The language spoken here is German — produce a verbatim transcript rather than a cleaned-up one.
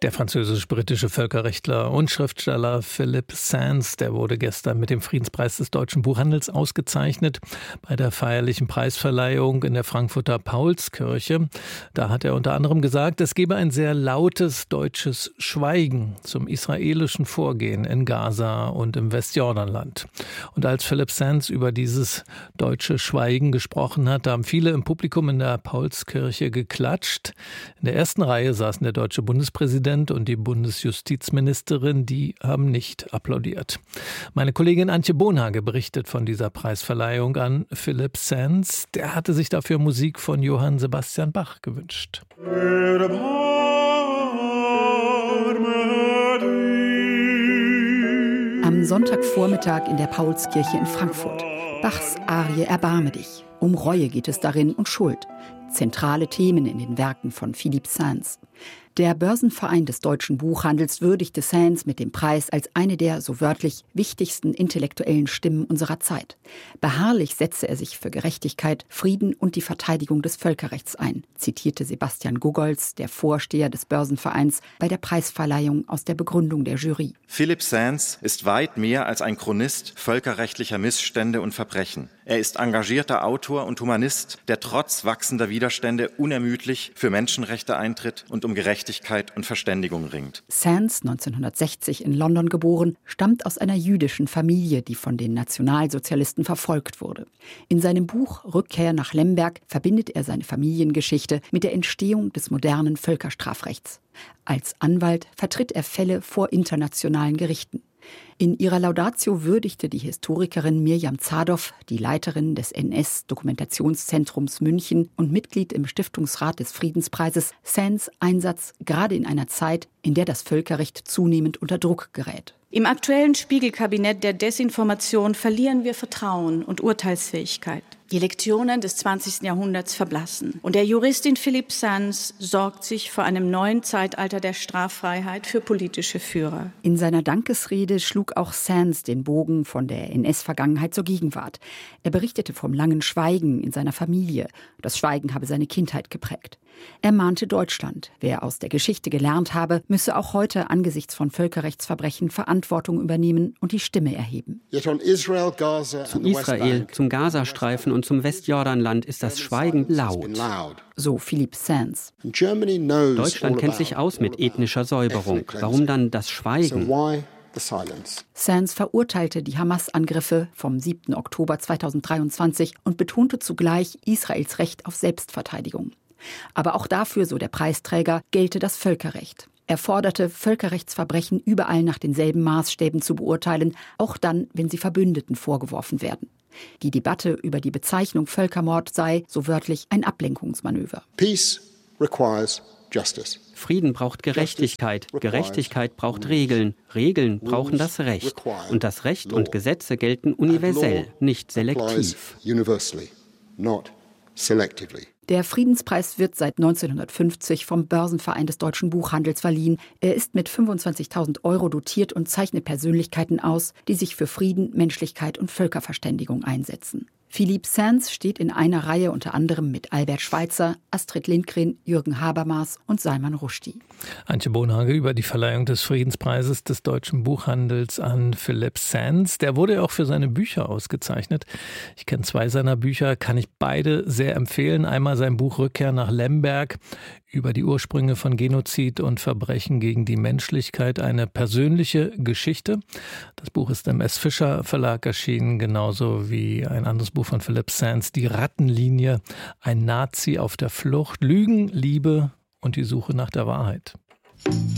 Der französisch-britische Völkerrechtler und Schriftsteller Philippe Sands, der wurde gestern mit dem Friedenspreis des deutschen Buchhandels ausgezeichnet bei der feierlichen Preisverleihung in der Frankfurter Paulskirche. Da hat er unter anderem gesagt, es gebe ein sehr lautes deutsches Schweigen zum israelischen Vorgehen in Gaza und im Westjordanland. Und als Philippe Sands über dieses deutsche Schweigen gesprochen hat, haben viele im Publikum in der Paulskirche geklatscht. In der ersten Reihe saßen der deutsche Bundespräsident und die Bundesjustizministerin, die haben nicht applaudiert. Meine Kollegin Antje Bonhage berichtet von dieser Preisverleihung an Philippe Sands. Der hatte sich dafür Musik von Johann Sebastian Bach gewünscht. Am Sonntagvormittag in der Paulskirche in Frankfurt. Bachs Arie Erbarme dich. Um Reue geht es darin und Schuld. Zentrale Themen in den Werken von Philippe Sands. Der Börsenverein des deutschen Buchhandels würdigte Sands mit dem Preis als eine der, so wörtlich, wichtigsten intellektuellen Stimmen unserer Zeit. Beharrlich setze er sich für Gerechtigkeit, Frieden und die Verteidigung des Völkerrechts ein, zitierte Sebastian Gugolz, der Vorsteher des Börsenvereins, bei der Preisverleihung aus der Begründung der Jury. Philippe Sands ist weit mehr als ein Chronist völkerrechtlicher Missstände und Verbrechen. Er ist engagierter Autor und Humanist, der trotz wachsender Widerstände unermüdlich für Menschenrechte eintritt und um Gerechtigkeit und Verständigung ringt. Sands, neunzehnhundertsechzig in London geboren, stammt aus einer jüdischen Familie, die von den Nationalsozialisten verfolgt wurde. In seinem Buch Rückkehr nach Lemberg verbindet er seine Familiengeschichte mit der Entstehung des modernen Völkerstrafrechts. Als Anwalt vertritt er Fälle vor internationalen Gerichten. In ihrer Laudatio würdigte die Historikerin Mirjam Zadow, die Leiterin des N S-Dokumentationszentrums München und Mitglied im Stiftungsrat des Friedenspreises, Sands Einsatz gerade in einer Zeit, in der das Völkerrecht zunehmend unter Druck gerät. Im aktuellen Spiegelkabinett der Desinformation verlieren wir Vertrauen und Urteilsfähigkeit. Die Lektionen des zwanzigsten Jahrhunderts verblassen. Und der Juristin Philippe Sands sorgt sich vor einem neuen Zeitalter der Straffreiheit für politische Führer. In seiner Dankesrede schlug auch Sands den Bogen von der N S-Vergangenheit zur Gegenwart. Er berichtete vom langen Schweigen in seiner Familie. Das Schweigen habe seine Kindheit geprägt. Er mahnte Deutschland. Wer aus der Geschichte gelernt habe, müsse auch heute angesichts von Völkerrechtsverbrechen Verantwortung übernehmen und die Stimme erheben. Zu Israel, zum Gazastreifen und zum Westjordanland ist das Schweigen laut. So Philippe Sands. Deutschland kennt sich aus mit ethnischer Säuberung. Warum dann das Schweigen? Sands verurteilte die Hamas-Angriffe vom siebten Oktober zweitausenddreiundzwanzig und betonte zugleich Israels Recht auf Selbstverteidigung. Aber auch dafür, so der Preisträger, gelte das Völkerrecht. Er forderte, Völkerrechtsverbrechen überall nach denselben Maßstäben zu beurteilen, auch dann, wenn sie Verbündeten vorgeworfen werden. Die Debatte über die Bezeichnung Völkermord sei, so wörtlich, ein Ablenkungsmanöver. Peace requires justice. Frieden braucht Gerechtigkeit, Gerechtigkeit braucht Regeln, Regeln brauchen das Recht. Und das Recht und Gesetze gelten universell, nicht selektiv. Der Friedenspreis wird seit neunzehnhundertfünfzig vom Börsenverein des deutschen Buchhandels verliehen. Er ist mit fünfundzwanzigtausend Euro dotiert und zeichnet Persönlichkeiten aus, die sich für Frieden, Menschlichkeit und Völkerverständigung einsetzen. Philippe Sands steht in einer Reihe unter anderem mit Albert Schweitzer, Astrid Lindgren, Jürgen Habermas und Salman Rushdie. Antje Bonhage über die Verleihung des Friedenspreises des deutschen Buchhandels an Philippe Sands. Der wurde auch für seine Bücher ausgezeichnet. Ich kenne zwei seiner Bücher, kann ich beide sehr empfehlen. Einmal sein Buch Rückkehr nach Lemberg über die Ursprünge von Genozid und Verbrechen gegen die Menschlichkeit, eine persönliche Geschichte. Das Buch ist im S. Fischer Verlag erschienen, genauso wie ein anderes Buch von Philippe Sands, Die Rattenlinie, ein Nazi auf der Flucht, Lügen, Liebe und die Suche nach der Wahrheit.